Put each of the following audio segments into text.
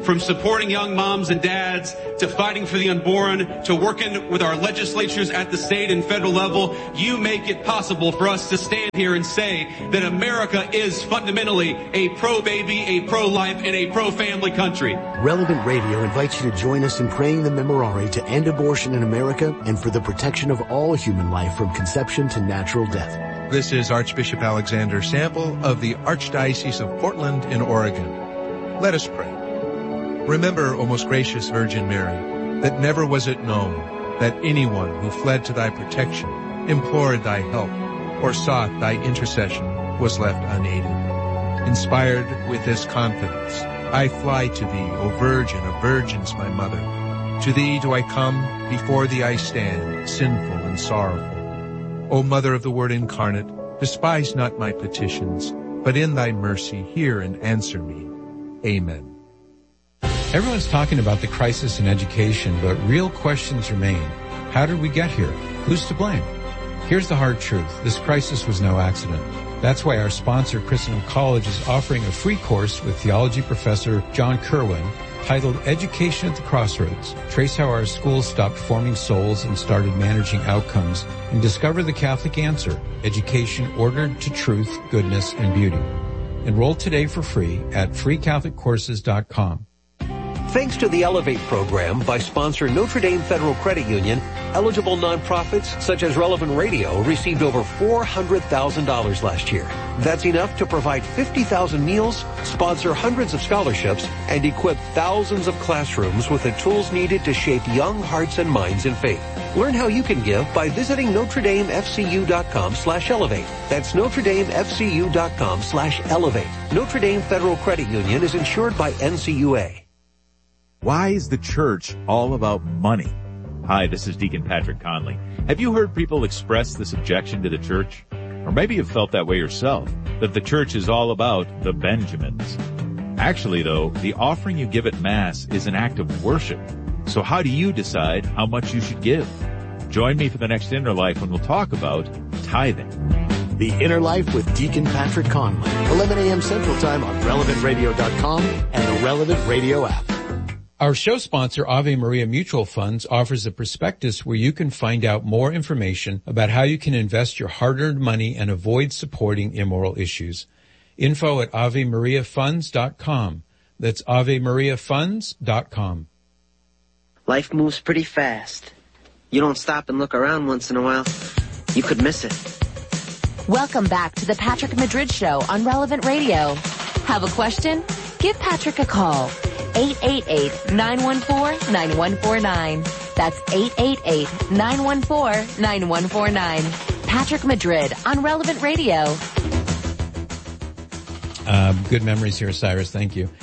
From supporting young moms and dads, to fighting for the unborn, to working with our legislatures at the state and federal level, you make it possible for us to stand here and say that America is fundamentally a pro-baby, a pro-life, and a pro-family country. Relevant Radio invites you to join us in praying the Memorare to end abortion in America and for the protection of all human life from conception to natural death. This is Archbishop Alexander Sample of the Archdiocese of Portland in Oregon. Let us pray. Remember, O most gracious Virgin Mary, that never was it known that anyone who fled to thy protection, implored thy help, or sought thy intercession was left unaided. Inspired with this confidence, I fly to thee, O Virgin of Virgins, my Mother. To thee do I come, before thee I stand, sinful and sorrowful. O Mother of the Word incarnate, despise not my petitions, but in thy mercy hear and answer me. Amen. Everyone's talking about the crisis in education, but real questions remain. How did we get here? Who's to blame? Here's the hard truth. This crisis was no accident. That's why our sponsor, Christendom College, is offering a free course with theology professor John Kerwin titled Education at the Crossroads. Trace how our schools stopped forming souls and started managing outcomes, and discover the Catholic answer, education ordered to truth, goodness, and beauty. Enroll today for free at freecatholiccourses.com. Thanks to the Elevate program by sponsor Notre Dame Federal Credit Union, eligible nonprofits such as Relevant Radio received over $400,000 last year. That's enough to provide 50,000 meals, sponsor hundreds of scholarships, and equip thousands of classrooms with the tools needed to shape young hearts and minds in faith. Learn how you can give by visiting NotreDameFCU.com/elevate. That's NotreDameFCU.com/elevate. Notre Dame Federal Credit Union is insured by NCUA. Why is the church all about money? Hi, this is Deacon Patrick Conley. Have you heard people express this objection to the church? Or maybe you've felt that way yourself, that the church is all about the Benjamins. Actually, though, the offering you give at Mass is an act of worship. So how do you decide how much you should give? Join me for the next Inner Life when we'll talk about tithing. The Inner Life with Deacon Patrick Conley, 11 a.m. Central Time on RelevantRadio.com and the Relevant Radio app. Our show sponsor, Ave Maria Mutual Funds, offers a prospectus where you can find out more information about how you can invest your hard-earned money and avoid supporting immoral issues. Info at AveMariaFunds.com. That's AveMariaFunds.com. Life moves pretty fast. You don't stop and look around once in a while, you could miss it. Welcome back to the Patrick Madrid Show on Relevant Radio. Have a question? Give Patrick a call. 888-914-9149. That's 888-914-9149. Patrick Madrid on Relevant Radio. Good memories here, Cyrus. Thank you.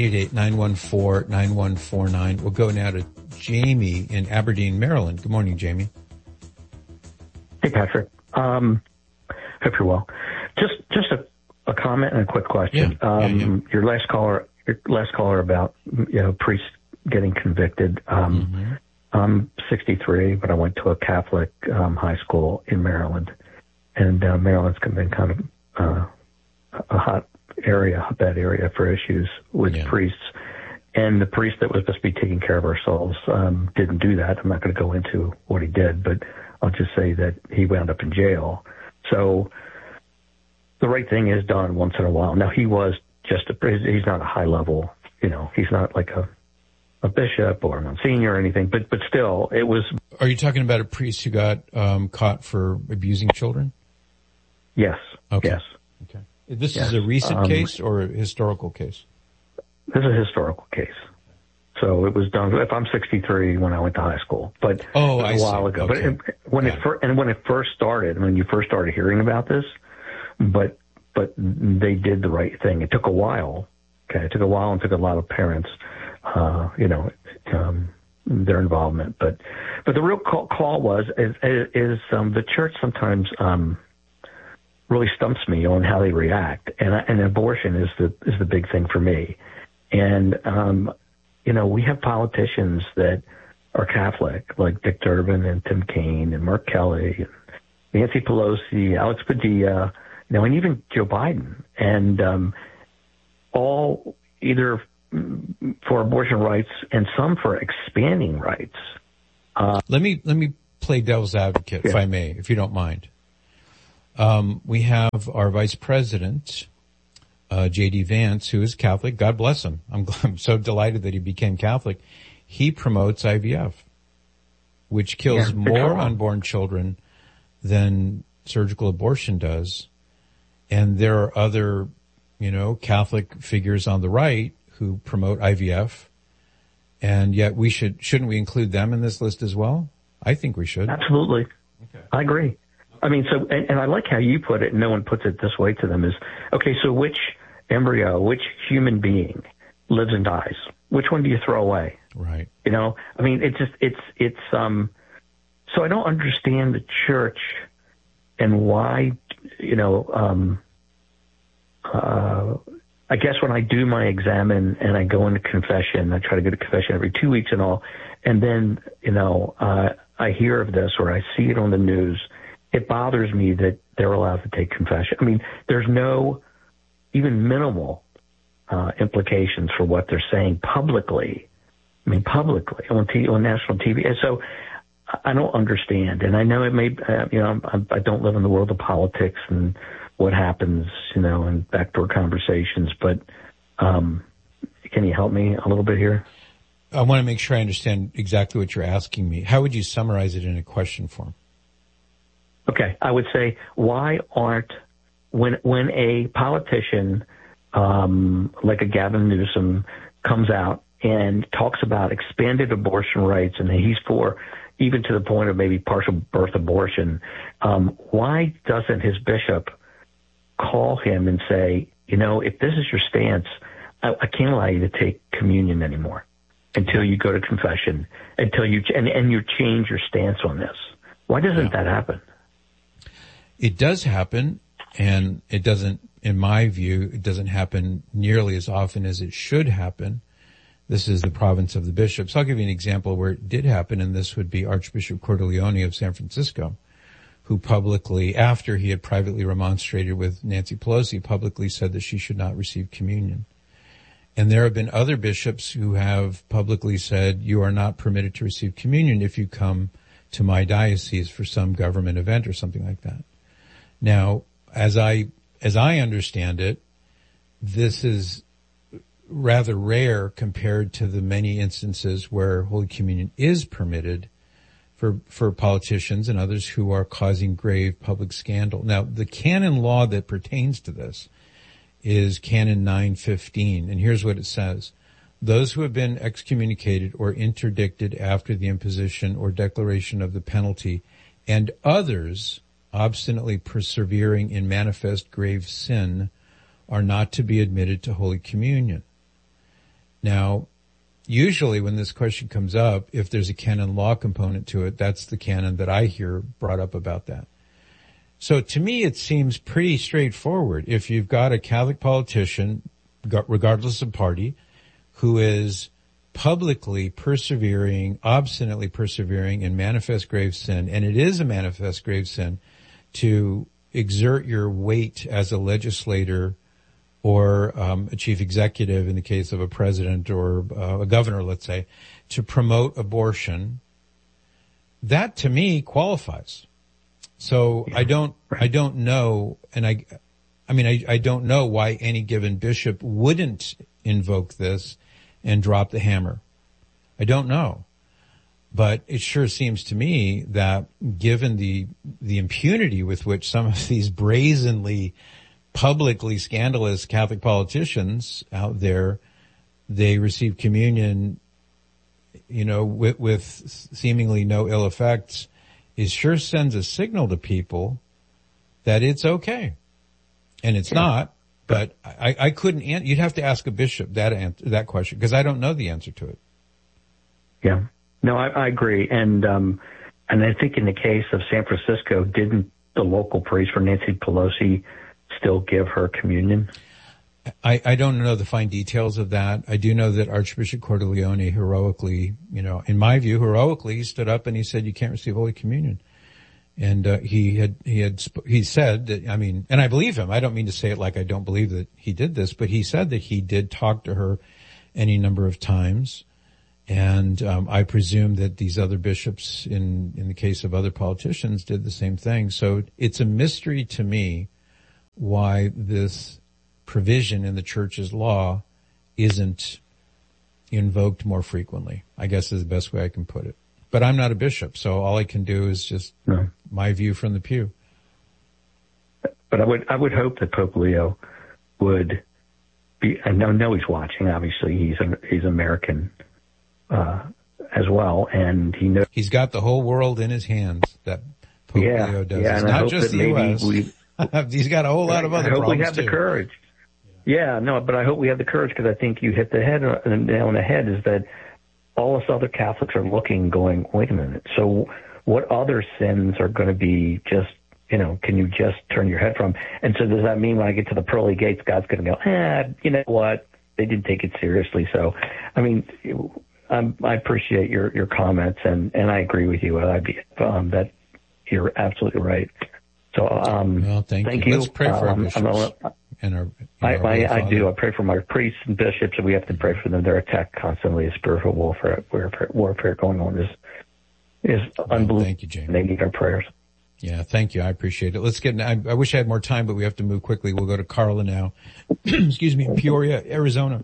888-914-9149. We'll go now to Jamie in Aberdeen, Maryland. Good morning, Jamie. Hey, Patrick. Hope you're well. Just a comment and a quick question. Your last caller about, priests getting convicted. I'm 63, but I went to a Catholic high school in Maryland, and Maryland's been kind of a hotbed area for issues with priests. And the priest that was supposed to be taking care of our souls didn't do that. I'm not going to go into what he did, but I'll just say that he wound up in jail. So the right thing is done once in a while. Now, he was he's not a high level, he's not like a bishop or a monsignor or anything, but still, it was. Are you talking about a priest who got caught for abusing children? Yes. Okay. Yes. Okay. This is a recent case or a historical case? This is a historical case. So it was done. If I'm 63 when I went to high school, but a while ago. Okay. But when it first started, when you first started hearing about this, but they did the right thing. It took a while. Okay, it took a while and took a lot of parents, their involvement. But the real call is the church sometimes really stumps me on how they react, and abortion is the big thing for me. And we have politicians that are Catholic, like Dick Durbin and Tim Kaine and Mark Kelly, and Nancy Pelosi, Alex Padilla, and even Joe Biden, and all either for abortion rights and some for expanding rights. Let me play devil's advocate, if I may, if you don't mind. We have our Vice President, J.D. Vance, who is Catholic. God bless him. I'm so delighted that he became Catholic. He promotes IVF, which kills more unborn children than surgical abortion does. And there are other, Catholic figures on the right who promote IVF. And yet shouldn't we include them in this list as well? I think we should. Absolutely. Okay. I agree. I mean, so, and I like how you put it, no one puts it this way to them, is, okay, so which embryo, which human being lives and dies? Which one do you throw away? Right. I mean, so I don't understand the church and why, I guess when I do my exam and I go into confession, I try to go to confession every 2 weeks and all, and then, I hear of this or I see it on the news, it bothers me that they're allowed to take confession. I mean, there's no even minimal implications for what they're saying publicly. I mean, publicly on national TV. And so I don't understand. And I know it may, I don't live in the world of politics and what happens, in backdoor conversations, but can you help me a little bit here? I want to make sure I understand exactly what you're asking me. How would you summarize it in a question form? Okay. I would say, why aren't, when a politician, like a Gavin Newsom comes out and talks about expanded abortion rights and he's for even to the point of maybe partial birth abortion, why doesn't his bishop call him and say, if this is your stance, I can't allow you to take communion anymore until you go to confession, until you change your stance on this. Why doesn't that happen? It does happen, and it doesn't, in my view, it doesn't happen nearly as often as it should happen. This is the province of the bishops. I'll give you an example where it did happen, and this would be Archbishop Cordileone of San Francisco, who publicly, after he had privately remonstrated with Nancy Pelosi, publicly said that she should not receive communion. And there have been other bishops who have publicly said, you are not permitted to receive communion if you come to my diocese for some government event or something like that. Now, as I understand it, this is rather rare compared to the many instances where Holy Communion is permitted for politicians and others who are causing grave public scandal. Now, the canon law that pertains to this is Canon 915, and here's what it says. Those who have been excommunicated or interdicted after the imposition or declaration of the penalty, and others obstinately persevering in manifest grave sin, are not to be admitted to Holy Communion. Now, usually when this question comes up, if there's a canon law component to it, that's the canon that I hear brought up about that. So to me, it seems pretty straightforward. If you've got a Catholic politician, regardless of party, who is publicly persevering, obstinately persevering in manifest grave sin, and it is a manifest grave sin to exert your weight as a legislator or a chief executive in the case of a president or a governor, let's say, to promote abortion, that to me qualifies. So I don't know, and I don't know why any given bishop wouldn't invoke this and drop the hammer. I don't know. But it sure seems to me that given the impunity with which some of these brazenly, publicly scandalous Catholic politicians out there, they receive communion, with seemingly no ill effects, it sure sends a signal to people that it's okay. And it's not, but I couldn't answer. You'd have to ask a bishop that question, because I don't know the answer to it. Yeah. No, I agree. And I think in the case of San Francisco, didn't the local priest for Nancy Pelosi still give her communion? I don't know the fine details of that. I do know that Archbishop Cordileone heroically, in my view, he stood up and he said, you can't receive Holy Communion. And he said that, and I believe him. I don't mean to say it like I don't believe that he did this, but he said that he did talk to her any number of times. And I presume that these other bishops, in the case of other politicians, did the same thing. So it's a mystery to me why this provision in the church's law isn't invoked more frequently, I guess is the best way I can put it. But I'm not a bishop, so all I can do is just my view from the pew. But I would hope that Pope Leo would be. I know he's watching. Obviously, he's American as well, and he knows he's got the whole world in his hands. That Pope Leo does. It's not just the U.S. He's got a whole lot of other problems too. I hope we have the courage. Yeah, no, but I hope we have the courage, because I think you hit the nail on the head, is that all us other Catholics are looking, going, wait a minute. So what other sins are going to be just, can you just turn your head from? And so does that mean when I get to the pearly gates, God's going to go, you know what? They didn't take it seriously. So, I mean, I appreciate your comments, and I agree with you. That you're absolutely right. So, well, thank you. Let's pray for our bishops. I do. I pray for my priests and bishops, and we have to pray for them. They're attacked constantly. A spiritual warfare going on is unbelievable. Thank you, James. They need our prayers. Yeah, thank you. I appreciate it. Let's get. I wish I had more time, but we have to move quickly. We'll go to Carla now. Excuse me, Peoria, Arizona.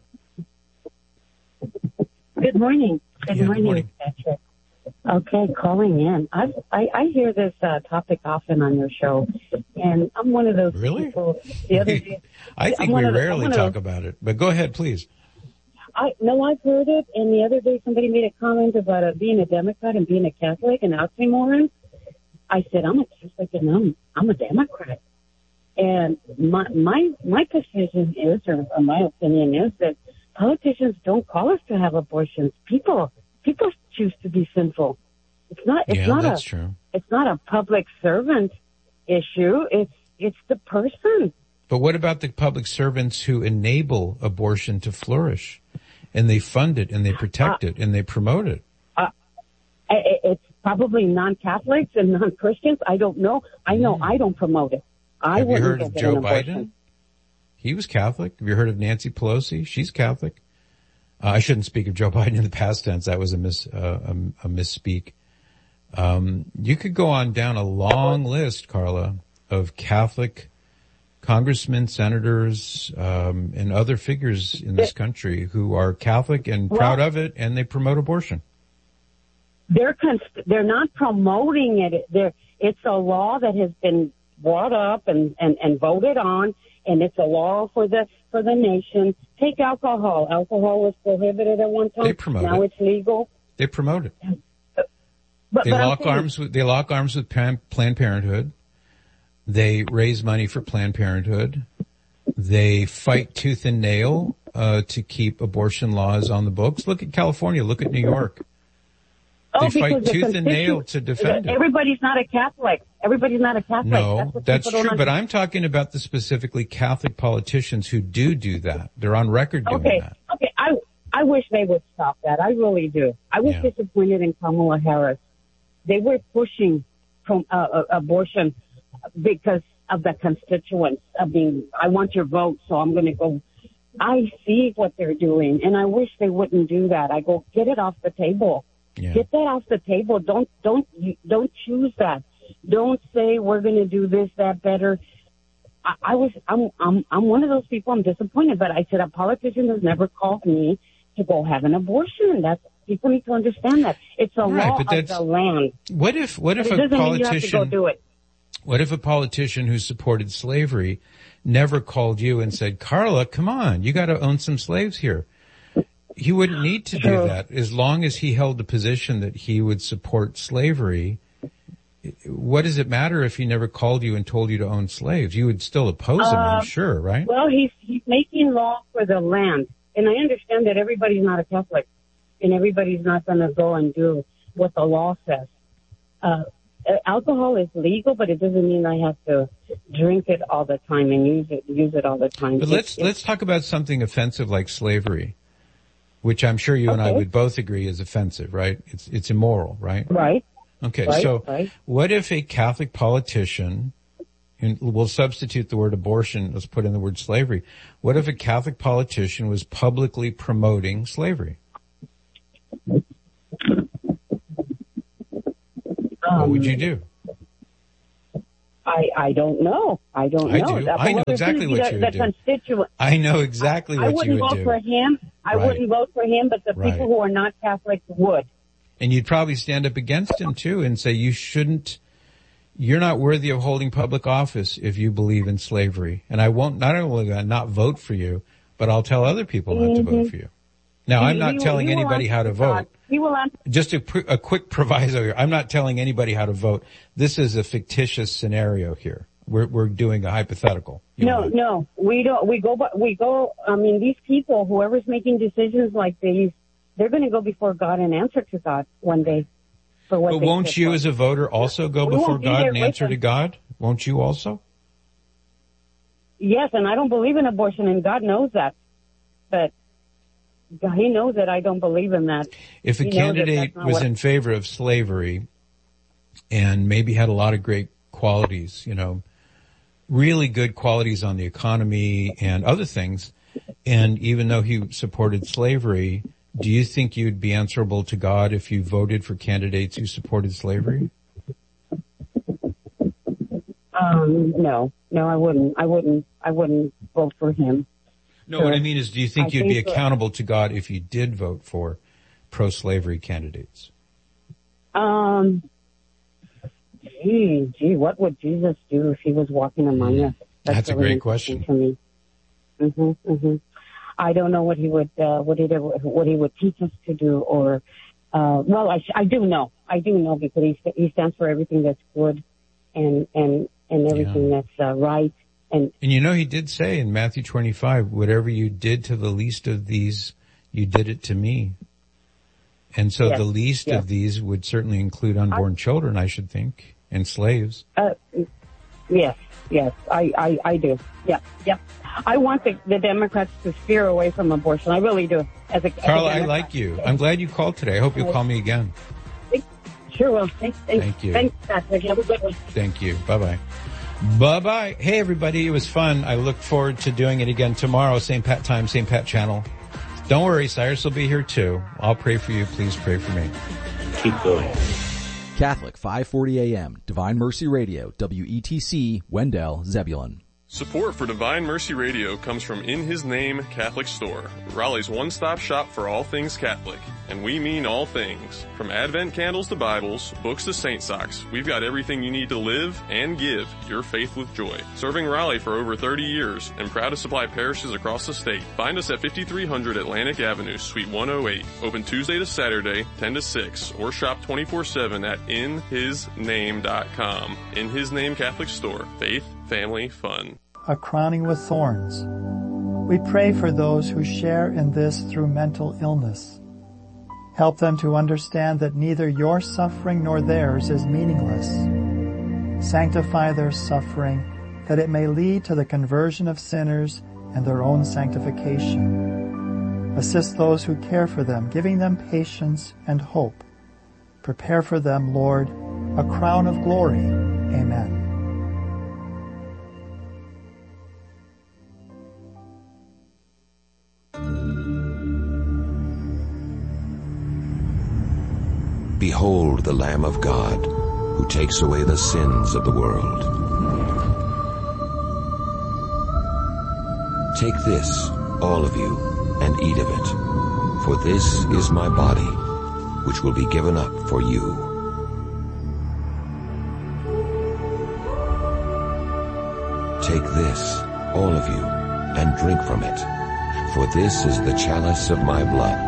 Good morning. Good morning, Patrick. Okay, calling in. I hear this topic often on your show, and I'm one of those people. The other day, I think we rarely talk about it, but go ahead, please. I've heard it, and the other day somebody made a comment about being a Democrat and being a Catholic and oxymoron. I said, I'm a Catholic and I'm a Democrat. And my position is, or my opinion is, that politicians don't call us to have abortions. People choose to be sinful. That's true. It's not a public servant issue. It's the person. But what about the public servants who enable abortion to flourish, and they fund it, and they protect it, and they promote it? It's probably non-Catholics and non-Christians. I don't know. I know I don't promote it. Have you heard of Joe Biden? He was Catholic. Have you heard of Nancy Pelosi? She's Catholic. I shouldn't speak of Joe Biden in the past tense. That was a misspeak. You could go on down a long list, Carla, of Catholic congressmen, senators, and other figures in this country who are Catholic and proud of it, and they promote abortion. They're not promoting it. It's a law that has been brought up and voted on, and it's a law for the nation. Take alcohol. Alcohol was prohibited at one time. They promote now it's legal. They promote it. They lock arms with Planned Parenthood. They raise money for Planned Parenthood. They fight tooth and nail to keep abortion laws on the books. Look at California. Look at New York. They fight tooth and nail to defend it. Everybody's not a Catholic. Everybody's not a Catholic. No, that's true, but I'm talking about the specifically Catholic politicians who do that. They're on record doing that. Okay, I wish they would stop that. I really do. I was disappointed in Kamala Harris. They were pushing abortion because of the constituents. I want your vote, so I'm going to go. I see what they're doing, and I wish they wouldn't do that. I go, get it off the table. Yeah. Get that off the table. Don't choose that. Don't say we're going to do this, that better. I'm one of those people. I'm disappointed, but I said a politician has never called me to go have an abortion. People need to understand that it's a law of the land. What if a politician? What if a politician who supported slavery never called you and said, "Carla, come on, you got to own some slaves here"? He wouldn't need to do that as long as he held the position that he would support slavery. What does it matter if he never called you and told you to own slaves? You would still oppose him, I'm sure, right? Well, he's making law for the land. And I understand that everybody's not a Catholic and everybody's not going to go and do what the law says. Alcohol is legal, but it doesn't mean I have to drink it all the time and use it all the time. But let's talk about something offensive like slavery, which I'm sure you and I would both agree is offensive, right? It's immoral, right? Right. Okay, what if a Catholic politician and we'll substitute the word abortion, let's put in the word slavery. What if a Catholic politician was publicly promoting slavery? What would you do? I don't know. I don't know. I know exactly what you would do. I know exactly what you would do. I wouldn't vote for him. I wouldn't vote for him, but the people who are not Catholic would. And you'd probably stand up against him too and say you're not worthy of holding public office if you believe in slavery. And I won't not only not vote for you, but I'll tell other people not to vote for you. Now, I'm not telling anybody how to vote. Just a quick proviso here. I'm not telling anybody how to vote. This is a fictitious scenario here. We're doing a hypothetical. No, we don't. We go. I mean, these people, whoever's making decisions like these, they're going to go before God and answer to God one day for what. But won't you, as a voter, also go before God and answer to God? Won't you also? Yes, and I don't believe in abortion, and God knows that. But He knows that I don't believe in that. If a candidate was in favor of slavery and maybe had a lot of great qualities, really good qualities on the economy and other things, and even though he supported slavery, do you think you'd be answerable to God if you voted for candidates who supported slavery? No, I wouldn't. I wouldn't vote for him. No, what I mean is, do you think you'd be accountable to God if you did vote for pro-slavery candidates? Gee, what would Jesus do if he was walking among us? That's a great question. To me. I don't know what he would teach us to do, or I do know because he stands for everything that's good and everything that's right. And he did say in Matthew 25, whatever you did to the least of these, you did it to me. And so the least of these would certainly include unborn children, I should think, and slaves. Yes, I do. Yeah. I want the Democrats to steer away from abortion. I really do. Carla, I like you. I'm glad you called today. I hope you'll call me again. Sure will. Thank you. Thanks, Patrick. Have a good one. Thank you. Bye-bye. Bye-bye. Hey, everybody. It was fun. I look forward to doing it again tomorrow. Same Pat time, same Pat channel. Don't worry. Cyrus will be here too. I'll pray for you. Please pray for me. Keep going. Catholic 540 AM, Divine Mercy Radio, WETC, Wendell, Zebulon. Support for Divine Mercy Radio comes from In His Name Catholic Store, Raleigh's one-stop shop for all things Catholic. And we mean all things. From Advent candles to Bibles, books to saint socks, we've got everything you need to live and give your faith with joy. Serving Raleigh for over 30 years and proud to supply parishes across the state. Find us at 5300 Atlantic Avenue, Suite 108. Open Tuesday to Saturday, 10 to 6, or shop 24/7 at inhisname.com. In His Name Catholic Store. Faith, family, fun. A crowning with thorns. We pray for those who share in this through mental illness. Help them to understand that neither your suffering nor theirs is meaningless. Sanctify their suffering, that it may lead to the conversion of sinners and their own sanctification. Assist those who care for them, giving them patience and hope. Prepare for them, Lord, a crown of glory. Amen. Behold the Lamb of God, who takes away the sins of the world. Take this, all of you, and eat of it, for this is my body, which will be given up for you. Take this, all of you, and drink from it, for this is the chalice of my blood.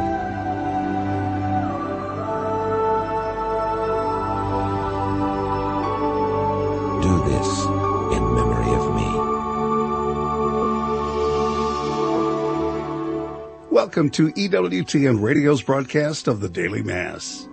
Do this in memory of me. Welcome to EWTN Radio's broadcast of the Daily Mass.